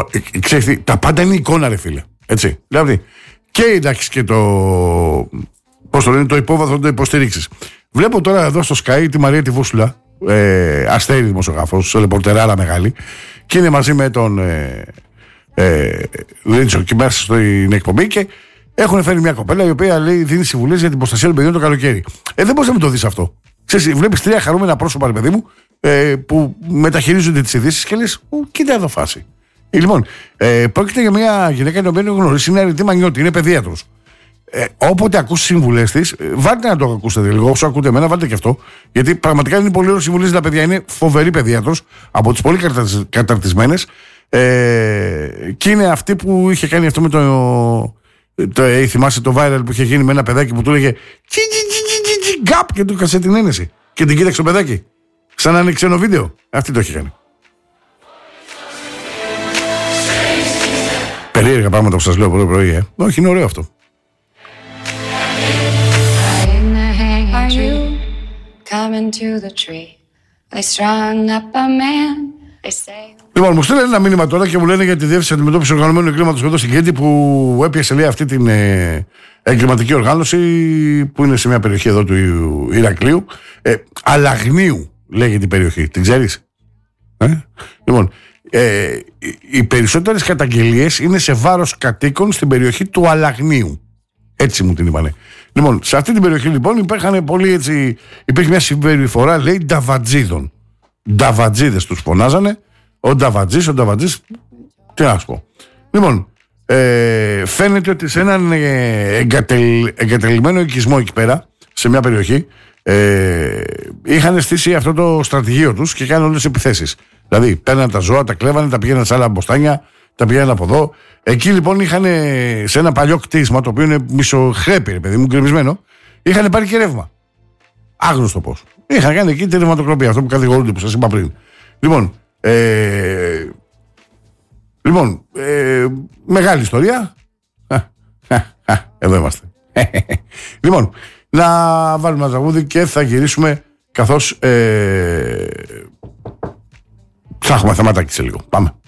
Ξέρεις τι, τα πάντα είναι εικόνα, ρε φίλε. Έτσι. Δηλαδή, και εντάξει και το. Πώς το λένε, το υπόβαθρο το υποστηρίξεις. Βλέπω τώρα εδώ στο Sky τη Μαρία τη Βούσουλα, αστέρι δημοσιογράφος, ρεπορτεράρα μεγάλη, και είναι μαζί με τον Λίντσο και μέσα στην εκπομπή και έχουν φέρει μια κοπέλα η οποία λέει δίνει συμβουλές για την προστασία των παιδιών το καλοκαίρι. Δεν μπορείς να μην το δεις αυτό. Ξέρεις, βλέπεις τρία χαρούμενα πρόσωπα, ρε παιδί μου, που μεταχειρίζονται τις ειδήσεις και λες, κοίτα εδώ φάση. Λοιπόν, πρόκειται για μια γυναίκα την οποία γνωρίζει, είναι αρνητή μανιώτη, είναι παιδίατρος. Όποτε ακούσει συμβουλές της, βάλτε να το ακούσετε λίγο. Όσο ακούτε εμένα, βάλτε και αυτό. Γιατί πραγματικά είναι πολύ ωραίο συμβουλές τα παιδιά. Είναι φοβερή παιδίατρος, από τις πολύ καταρτισμένες. Και είναι αυτή που είχε κάνει αυτό με θυμάσαι το viral που είχε γίνει με ένα παιδάκι που του έλεγε γκάπ και του έκασε την ένεση. Και την κοίταξε το παιδάκι. Σαν να είναι ξένο βίντεο. Αυτή το είχε κάνει. Περίεργα πράγματα που σας λέω πρωί. Όχι, είναι ωραίο αυτό. Λοιπόν, μου στείλανε ένα μήνυμα τώρα και μου λένε για τη διεύθυνση αντιμετώπισης οργανωμένου εγκλήματος εδώ στην Κρήτη που έπιασε, λέει, αυτή την εγκληματική οργάνωση που είναι σε μια περιοχή εδώ του Ηρακλείου. Αλαγνίου λέγεται η περιοχή. Την ξέρεις? Λοιπόν, οι περισσότερες καταγγελίες είναι σε βάρος κατοίκων στην περιοχή του Αλαγνίου. Έτσι μου την είπανε. Λοιπόν, σε αυτή την περιοχή λοιπόν υπήρχε μια συμπεριφορά, λέει, νταβατζίδων. Νταβατζίδες τους φωνάζανε. Ο Νταβατζής, τι να σου πω. Λοιπόν, φαίνεται ότι σε έναν εγκατελειμμένο οικισμό εκεί πέρα, σε μια περιοχή, είχαν στήσει αυτό το στρατηγείο τους και κάνουν όλες τις επιθέσεις. Δηλαδή, παίρνανε τα ζώα, τα κλέβανε, τα πήγαιναν σε άλλα μποστάνια, τα πήγαιναν από εδώ. Εκεί λοιπόν είχαν σε ένα παλιό κτίσμα, το οποίο είναι μισοχρέπη, παιδί μου, γκρεμισμένο, είχαν πάρει και ρεύμα. Άγνωστο πώς. Είχαν κάνει εκεί τη ρευματοκροπία, αυτό που κατηγορούνται, που σας είπα πριν. Λοιπόν, μεγάλη ιστορία. Εδώ είμαστε. Λοιπόν, να βάλουμε ένα τραγούδι και θα γυρίσουμε καθώς θα έχουμε θεματάκι σε λίγο. Πάμε.